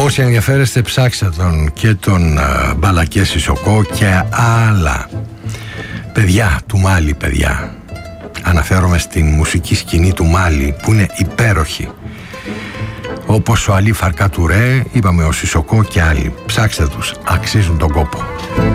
Όσοι ενδιαφέρεστε, ψάξτε τον και τον Μπαλακέ Σισοκό και άλλα παιδιά του Μάλι, παιδιά. Αναφέρομαι στην μουσική σκηνή του Μάλι που είναι υπέροχη, όπως ο Αλή Φαρκά Τουρέ, είπαμε, ο Σισοκό και άλλοι. Ψάξτε τους, αξίζουν τον κόπο.